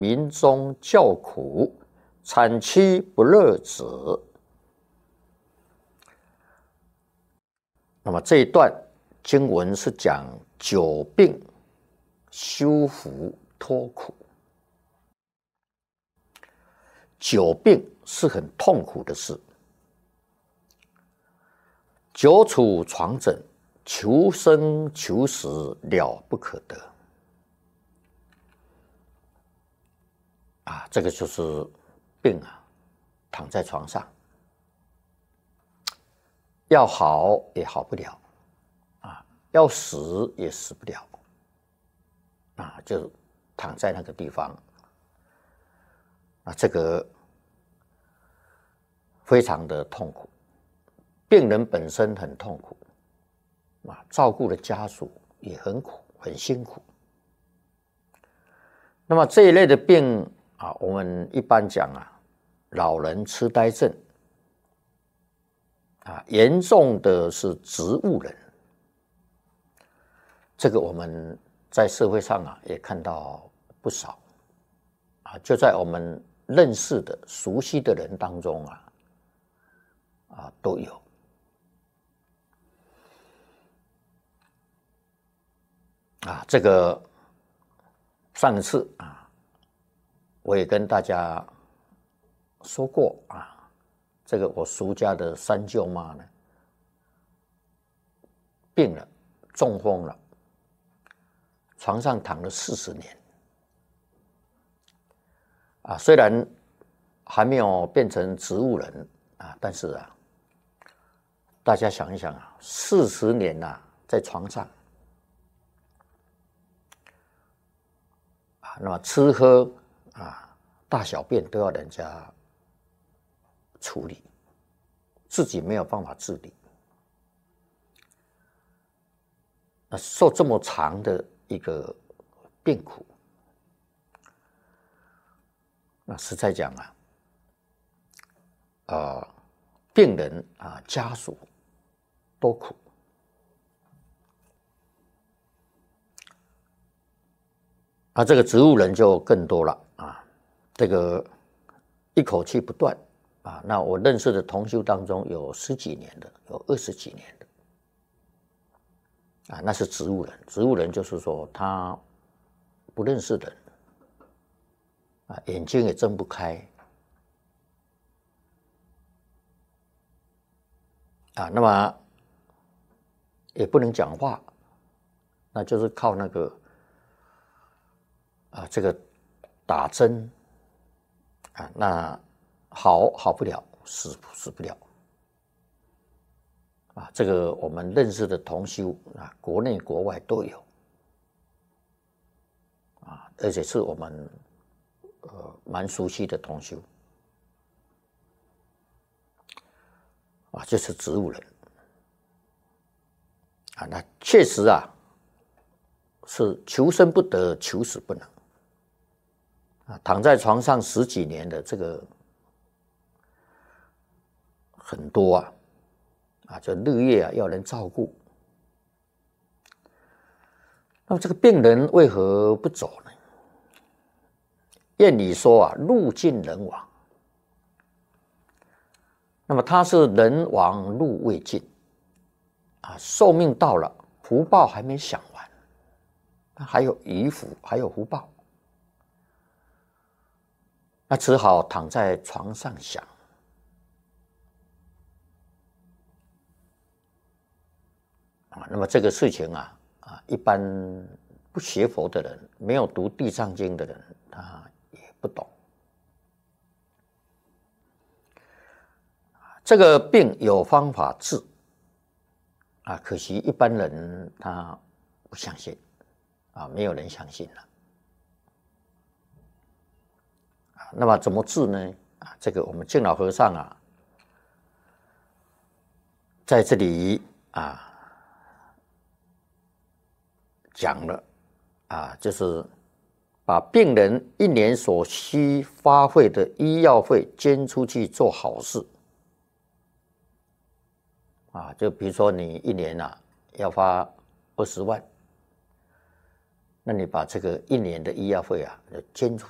民中叫苦，产妻不乐子。那么这一段经文是讲久病修福脱苦。久病是很痛苦的事，久处床枕，求生求死了不可得。这个就是病躺在床上，要好也好不了，要死也死不了，就躺在那个地方，这个非常的痛苦，病人本身很痛苦，照顾的家属也很苦，很辛苦。那么这一类的病我们一般讲老人痴呆症，严重的是植物人，这个我们在社会上也看到不少，就在我们认识的熟悉的人当中都有。这个上一次我也跟大家说过这个我叔家的三舅妈呢病了，中风了，床上躺了40年虽然还没有变成植物人但是大家想一想40年在床上那么吃喝大小便都要人家处理，自己没有办法自理，受这么长的一个病苦，那实在讲病人家属多苦。这个植物人就更多了这个一口气不断那我认识的同修当中有10几年的，有20几年的那是植物人。植物人就是说他不认识人眼睛也睁不开那么也不能讲话，那就是靠那个这个打针那好不了，死不了这个我们认识的同修国内国外都有而且是我们蛮熟悉的同修就是植物人那确实是求生不得，求死不能躺在床上10几年的这个很多就日夜要人照顾。那么这个病人为何不走呢？谚语说路尽人亡，那么他是人亡路未尽寿命到了，福报还没享完，他还有余福，还有福报，那只好躺在床上想那么这个事情一般不学佛的人，没有读地藏经的人，他也不懂。这个病有方法治可惜一般人他不相信没有人相信了那么怎么治呢？这个我们净老和尚在这里讲了就是把病人1年所需花费的医药费捐出去做好事就比如说你1年要花20万，那你把这个1年的医药费捐出